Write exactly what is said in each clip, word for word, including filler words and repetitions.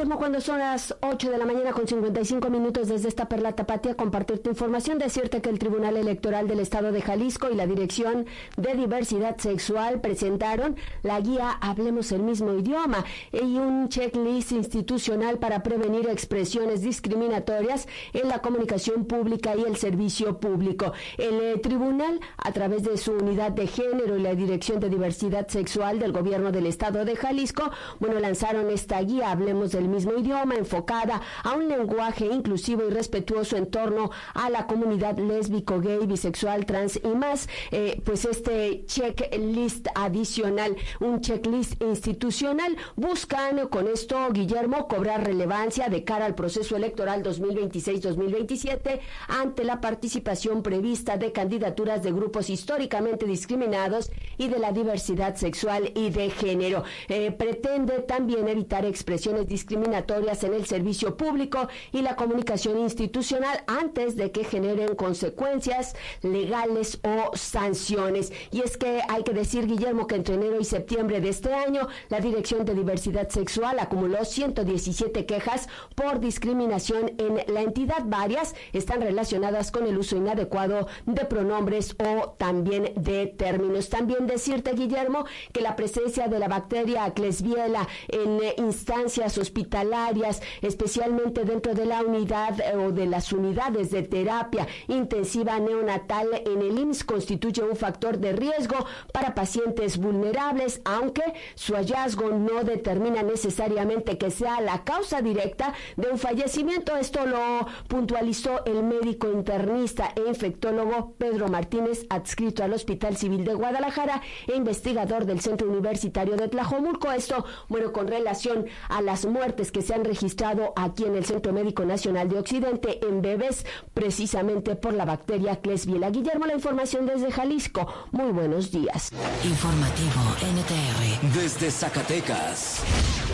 Guillermo, cuando son las ocho de la mañana con cincuenta y cinco minutos desde esta Perla Tapatía, compartirte información, decirte que el Tribunal Electoral del Estado de Jalisco y la Dirección de Diversidad Sexual presentaron la guía Hablemos el Mismo Idioma y un checklist institucional para prevenir expresiones discriminatorias en la comunicación pública y el servicio público. El eh, Tribunal, a través de su Unidad de Género y la Dirección de Diversidad Sexual del Gobierno del Estado de Jalisco, bueno, lanzaron esta guía Hablemos del Mismo Idioma, enfocada a un lenguaje inclusivo y respetuoso en torno a la comunidad lésbico, gay, bisexual, trans y más. Eh, pues este checklist adicional, un checklist institucional, buscan con esto, Guillermo, cobrar relevancia de cara al proceso electoral dos mil veintiséis dos mil veintisiete ante la participación prevista de candidaturas de grupos históricamente discriminados y de la diversidad sexual y de género. Eh, pretende también evitar expresiones discriminatorias en el servicio público y la comunicación institucional antes de que generen consecuencias legales o sanciones. Y es que hay que decir, Guillermo, que entre enero y septiembre de este año, la Dirección de Diversidad Sexual acumuló ciento diecisiete quejas por discriminación en la entidad. Varias están relacionadas con el uso inadecuado de pronombres o también de términos. También decirte, Guillermo, que la presencia de la bacteria Klebsiella en eh, instancias hospitalarias, especialmente dentro de la unidad eh, o de las unidades de terapia intensiva neonatal en el I M S S, constituye un factor de riesgo para pacientes vulnerables, aunque su hallazgo no determina necesariamente que sea la causa directa de un fallecimiento. Esto lo puntualizó el médico internista e infectólogo Pedro Martínez, adscrito al Hospital Civil de Guadalajara e investigador del Centro Universitario de Tlajomulco. Esto, bueno, con relación a las muertes que se han registrado aquí en el Centro Médico Nacional de Occidente en bebés, precisamente por la bacteria Klebsiella. Guillermo, la información desde Jalisco. Muy buenos días. Informativo N T R. Desde Zacatecas.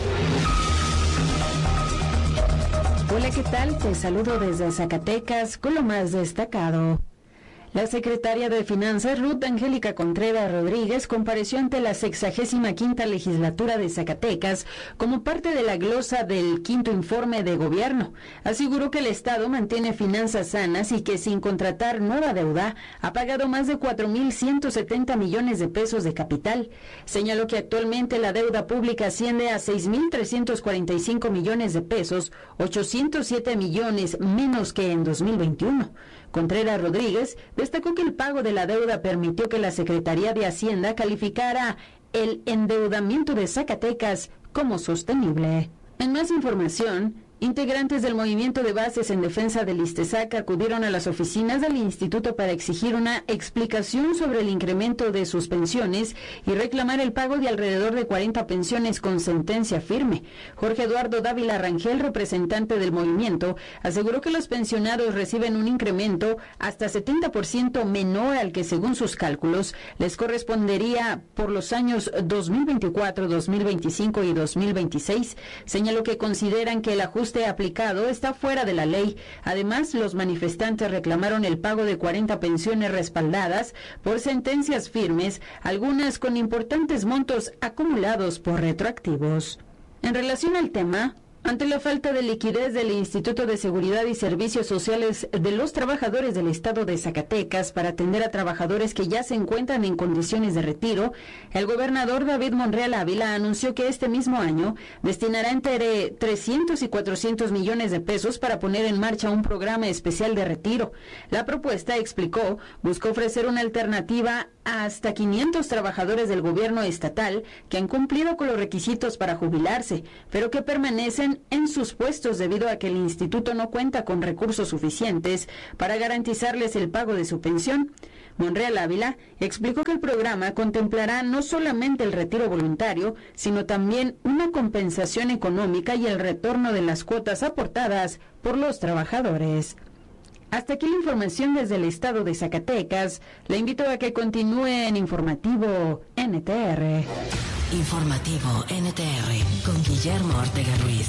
Hola, ¿qué tal? Te saludo desde Zacatecas con lo más destacado. La secretaria de Finanzas, Ruth Angélica Contreras Rodríguez, compareció ante la sexagésima quinta legislatura de Zacatecas como parte de la glosa del quinto informe de gobierno. Aseguró que el Estado mantiene finanzas sanas y que sin contratar nueva deuda ha pagado más de cuatro mil ciento setenta millones de pesos de capital. Señaló que actualmente la deuda pública asciende a seis mil trescientos cuarenta y cinco millones de pesos, ochocientos siete millones menos que en dos mil veintiuno. Contreras Rodríguez destacó que el pago de la deuda permitió que la Secretaría de Hacienda calificara el endeudamiento de Zacatecas como sostenible. En más información, integrantes del Movimiento de Bases en Defensa del ISTESAC acudieron a las oficinas del instituto para exigir una explicación sobre el incremento de sus pensiones y reclamar el pago de alrededor de cuarenta pensiones con sentencia firme. Jorge Eduardo Dávila Rangel, representante del movimiento, aseguró que los pensionados reciben un incremento hasta setenta por ciento menor al que, según sus cálculos, les correspondería por los años dos mil veinticuatro, dos mil veinticinco y dos mil veintiséis. Señaló que consideran que el ajuste aplicado está fuera de la ley. Además, los manifestantes reclamaron el pago de cuarenta pensiones respaldadas por sentencias firmes, algunas con importantes montos acumulados por retroactivos. En relación al tema, ante la falta de liquidez del Instituto de Seguridad y Servicios Sociales de los Trabajadores del Estado de Zacatecas para atender a trabajadores que ya se encuentran en condiciones de retiro, el gobernador David Monreal Ávila anunció que este mismo año destinará entre trescientos y cuatrocientos millones de pesos para poner en marcha un programa especial de retiro. La propuesta, explicó, busca ofrecer una alternativa a hasta quinientos trabajadores del gobierno estatal que han cumplido con los requisitos para jubilarse, pero que permanecen en sus puestos debido a que el instituto no cuenta con recursos suficientes para garantizarles el pago de su pensión. Monreal Ávila explicó que el programa contemplará no solamente el retiro voluntario, sino también una compensación económica y el retorno de las cuotas aportadas por los trabajadores. Hasta aquí la información desde el estado de Zacatecas. Le invito a que continúe en Informativo N T R. Informativo N T R con Guillermo Ortega Ruiz.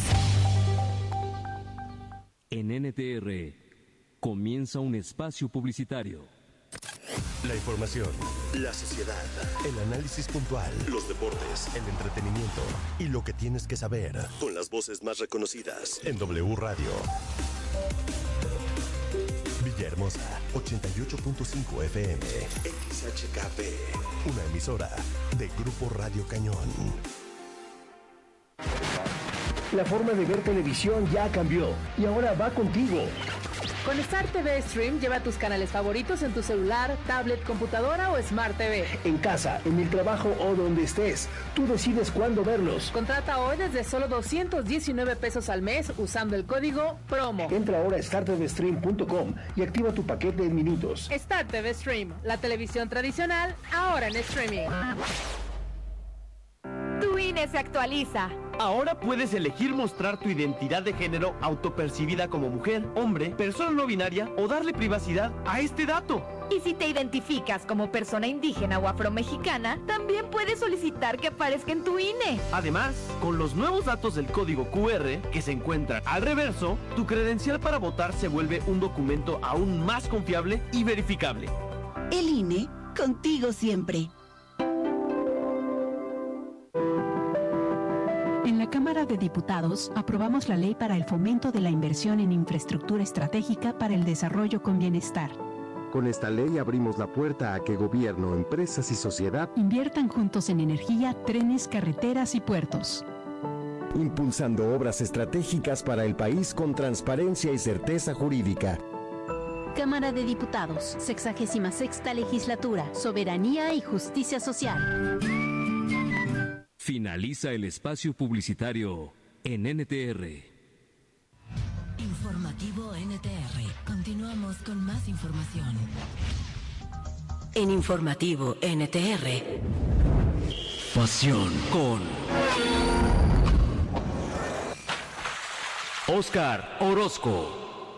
En N T R comienza un espacio publicitario. La información, la sociedad, el análisis puntual, los deportes, el entretenimiento y lo que tienes que saber con las voces más reconocidas en W Radio. Villahermosa, ochenta y ocho punto cinco F M, X H K P, una emisora de Grupo Radio Cañón. La forma de ver televisión ya cambió y ahora va contigo. Con Star T V Stream lleva tus canales favoritos en tu celular, tablet, computadora o Smart T V. En casa, en el trabajo o donde estés, tú decides cuándo verlos. Contrata hoy desde solo doscientos diecinueve pesos al mes usando el código PROMO. Entra ahora a star t v stream punto com y activa tu paquete en minutos. Star T V Stream, la televisión tradicional, ahora en streaming. Tu I N E se actualiza. Ahora puedes elegir mostrar tu identidad de género autopercibida como mujer, hombre, persona no binaria o darle privacidad a este dato. Y si te identificas como persona indígena o afromexicana, también puedes solicitar que aparezca en tu I N E. Además, con los nuevos datos del código Q R que se encuentran al reverso, tu credencial para votar se vuelve un documento aún más confiable y verificable. El I N E, contigo siempre. En la Cámara de Diputados aprobamos la ley para el fomento de la inversión en infraestructura estratégica para el desarrollo con bienestar. Con esta ley abrimos la puerta a que gobierno, empresas y sociedad inviertan juntos en energía, trenes, carreteras y puertos. Impulsando obras estratégicas para el país con transparencia y certeza jurídica. Cámara de Diputados, sexagésima sexta legislatura, soberanía y justicia social. Finaliza el espacio publicitario en N T R. Informativo N T R. Continuamos con más información. En Informativo N T R. Pasión con Óscar Orozco.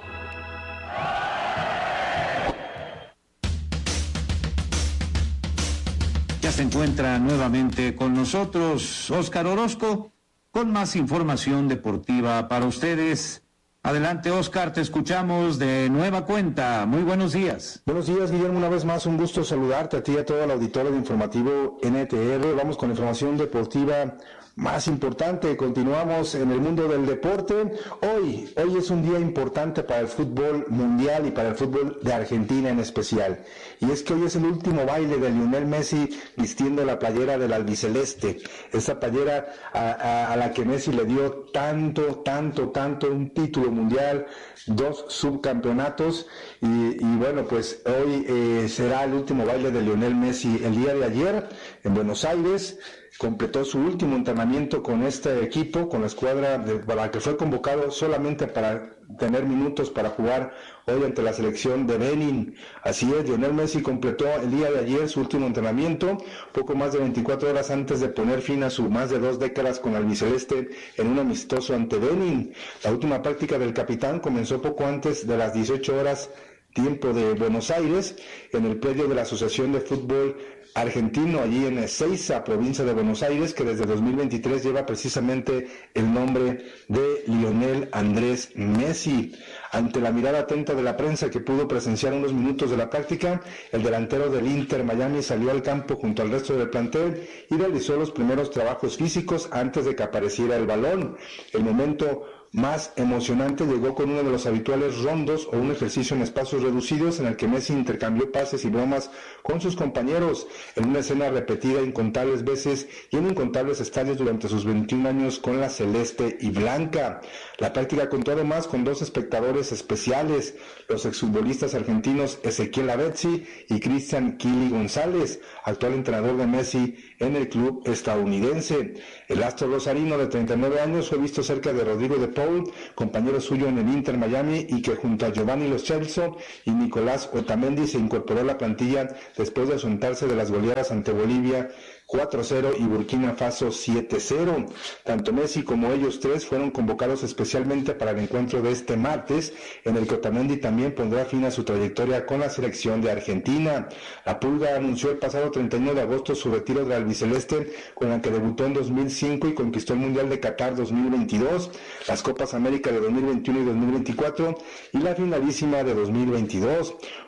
Se encuentra nuevamente con nosotros Óscar Orozco con más información deportiva para ustedes. Adelante, Óscar, te escuchamos de nueva cuenta. Muy buenos días. Buenos días, Guillermo. Una vez más, un gusto saludarte a ti y a todo el auditorio de Informativo N T R. Vamos con información deportiva más importante. Continuamos en el mundo del deporte. Hoy, hoy es un día importante para el fútbol mundial y para el fútbol de Argentina en especial. Y es que hoy es el último baile de Lionel Messi vistiendo la playera del albiceleste. Esa playera a, a, a la que Messi le dio tanto, tanto, tanto un título mundial, dos subcampeonatos. Y, y bueno, pues hoy eh, será el último baile de Lionel Messi. El día de ayer en Buenos Aires completó su último entrenamiento con este equipo, con la escuadra de, para la que fue convocado solamente para tener minutos para jugar hoy ante la selección de Benin. Así es, Lionel Messi completó el día de ayer su último entrenamiento, poco más de veinticuatro horas antes de poner fin a su más de dos décadas con el albiceleste en un amistoso ante Benin. La última práctica del capitán comenzó poco antes de las dieciocho horas tiempo de Buenos Aires, en el predio de la Asociación de Fútbol Argentino, allí en Ezeiza, provincia de Buenos Aires, que desde dos mil veintitrés lleva precisamente el nombre de Lionel Andrés Messi. Ante la mirada atenta de la prensa que pudo presenciar unos minutos de la práctica, el delantero del Inter Miami salió al campo junto al resto del plantel y realizó los primeros trabajos físicos antes de que apareciera el balón. El momento más emocionante llegó con uno de los habituales rondos o un ejercicio en espacios reducidos en el que Messi intercambió pases y bromas con sus compañeros en una escena repetida incontables veces y en incontables estadios durante sus veintiún años con la celeste y blanca. La práctica contó además con dos espectadores especiales, los exfutbolistas argentinos Ezequiel Lavezzi y Cristian Kili González, actual entrenador de Messi en el club estadounidense. El astro rosarino de treinta y nueve años fue visto cerca de Rodrigo de Paul, compañero suyo en el Inter Miami, y que junto a Giovanni Lo Celso y Nicolás Otamendi se incorporó a la plantilla después de asentarse de las goleadas ante Bolivia cuatro cero y Burkina Faso siete cero. Tanto Messi como ellos tres fueron convocados especialmente para el encuentro de este martes, en el que Otamendi también pondrá fin a su trayectoria con la selección de Argentina. La Pulga anunció el pasado treinta y uno de agosto su retiro del albiceleste, con la que debutó en dos mil cinco y conquistó el Mundial de Qatar dos mil veintidós, las Copas América de dos mil veintiuno y dos mil veinticuatro y la finalísima de dos mil veintidós.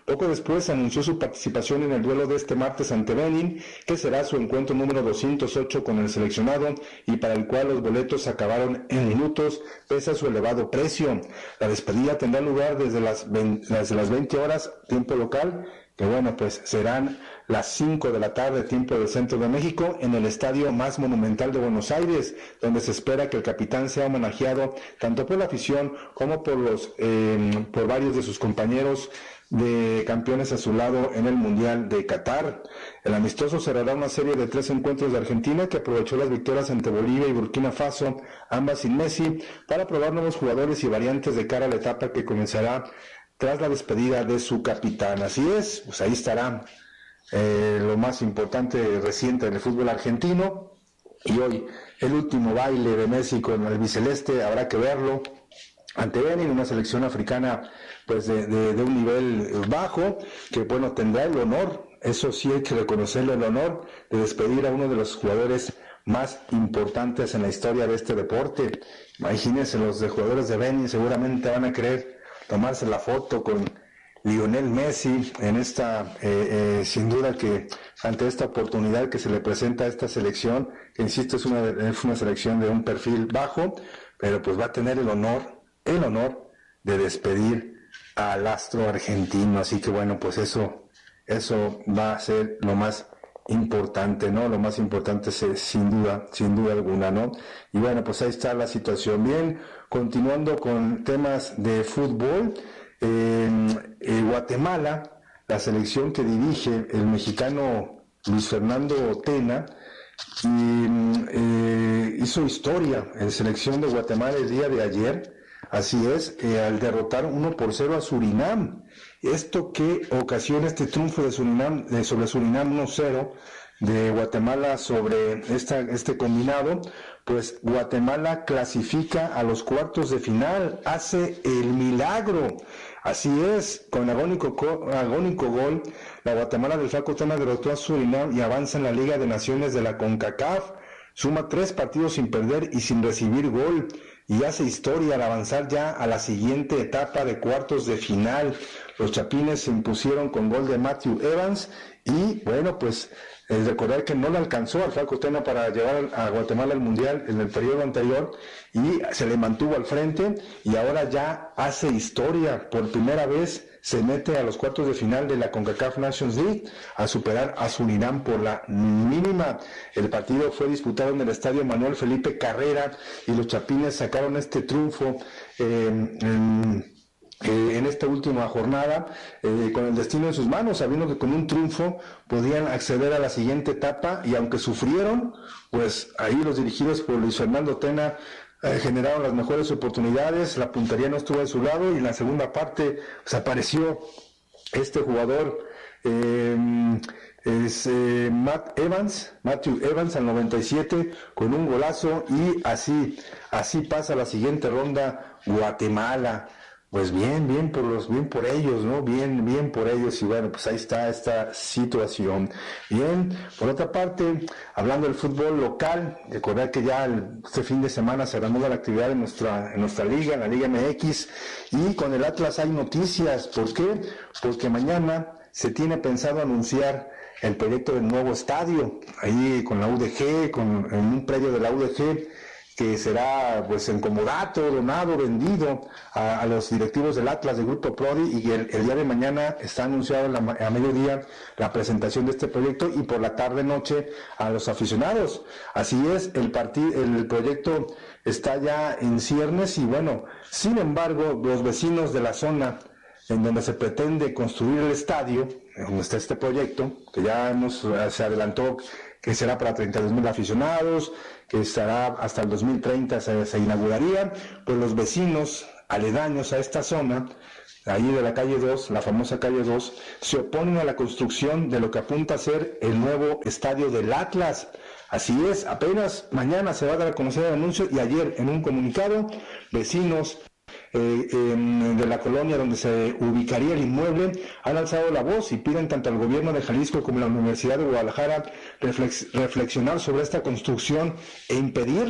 Poco después anunció su participación en el duelo de este martes ante Benin, que será su encuentro número doscientos ocho con el seleccionado y para el cual los boletos acabaron en minutos pese a su elevado precio. La despedida tendrá lugar desde las veinte, desde las veinte horas tiempo local, que bueno, pues serán las cinco de la tarde, tiempo del centro de México, en el estadio más monumental de Buenos Aires, donde se espera que el capitán sea homenajeado tanto por la afición como por los eh, por varios de sus compañeros de campeones a su lado en el Mundial de Qatar. El amistoso cerrará una serie de tres encuentros de Argentina, que aprovechó las victorias ante Bolivia y Burkina Faso, ambas sin Messi, para probar nuevos jugadores y variantes de cara a la etapa que comenzará tras la despedida de su capitán. Así es, pues ahí estará eh, lo más importante reciente en el fútbol argentino, y hoy el último baile de Messi con el albiceleste, habrá que verlo ante Benin, una selección africana pues de, de, de un nivel bajo, que bueno, tendrá el honor, eso sí hay que reconocerle, el honor de despedir a uno de los jugadores más importantes en la historia de este deporte. Imagínense, los de jugadores de Benin seguramente van a querer tomarse la foto con Lionel Messi en esta, eh, eh, sin duda que ante esta oportunidad que se le presenta a esta selección, que insisto es una, es una selección de un perfil bajo, pero pues va a tener el honor, el honor de despedir al astro argentino. Así que bueno, pues eso, eso va a ser lo más importante, ¿no? Lo más importante es, sin duda, sin duda alguna, ¿no? Y bueno, pues ahí está la situación. Bien, continuando con temas de fútbol, eh, eh, Guatemala, la selección que dirige el mexicano Luis Fernando Tena, y, eh, hizo historia en selección de Guatemala el día de ayer. Así es, eh, al derrotar uno por cero a Surinam. Esto que ocasiona este triunfo de Surinam, eh, sobre Surinam uno cero de Guatemala sobre esta, este combinado, pues Guatemala clasifica a los cuartos de final, hace el milagro. Así es, con agónico, agónico gol, la Guatemala del Flaco Tena derrotó a Surinam y avanza en la Liga de Naciones de la CONCACAF. Suma tres partidos sin perder y sin recibir gol, y hace historia al avanzar ya a la siguiente etapa de cuartos de final. Los chapines se impusieron con gol de Matthew Evans, y bueno, pues eh, recordar que no le alcanzó al Flaco Tena para llevar a Guatemala al Mundial en el periodo anterior, y se le mantuvo al frente, y ahora ya hace historia. Por primera vez se mete a los cuartos de final de la CONCACAF Nations League, a superar a Surinam por la mínima. El partido fue disputado en el estadio Manuel Felipe Carrera, y los chapines sacaron este triunfo eh, en, eh, en esta última jornada eh, con el destino en sus manos, sabiendo que con un triunfo podían acceder a la siguiente etapa, y aunque sufrieron, pues ahí los dirigidos por Luis Fernando Tena Eh, generaron las mejores oportunidades, la puntería no estuvo de su lado, y en la segunda parte pues, apareció este jugador, eh, es eh, Matt Evans, Matthew Evans al noventa y siete con un golazo, y así, así pasa la siguiente ronda Guatemala. Pues bien, bien por los, bien por ellos, ¿no? Bien, bien por ellos, y bueno, pues ahí está esta situación. Bien, por otra parte, hablando del fútbol local, recordar que ya el, este fin de semana se reanuda la actividad en nuestra, en nuestra liga, en la Liga M X, y con el Atlas hay noticias. ¿Por qué? Porque mañana se tiene pensado anunciar el proyecto del nuevo estadio, ahí con la U D G, con, en un predio de la U D G, que será pues en comodato, donado, vendido a, a los directivos del Atlas, del Grupo Prodi, y el, el día de mañana está anunciado la, a mediodía la presentación de este proyecto, y por la tarde-noche a los aficionados. Así es, el, partido, el proyecto está ya en ciernes, y bueno, sin embargo, los vecinos de la zona en donde se pretende construir el estadio, donde está este proyecto, que ya hemos, se adelantó que será para treinta y dos mil aficionados, que estará hasta el dos mil treinta, se, se inauguraría, pues los vecinos aledaños a esta zona, ahí de la calle dos, la famosa calle dos, se oponen a la construcción de lo que apunta a ser el nuevo estadio del Atlas. Así es, apenas mañana se va a dar a conocer el anuncio, y ayer en un comunicado, vecinos Eh, eh, de la colonia donde se ubicaría el inmueble han alzado la voz y piden tanto al gobierno de Jalisco como a la Universidad de Guadalajara reflex, reflexionar sobre esta construcción e impedir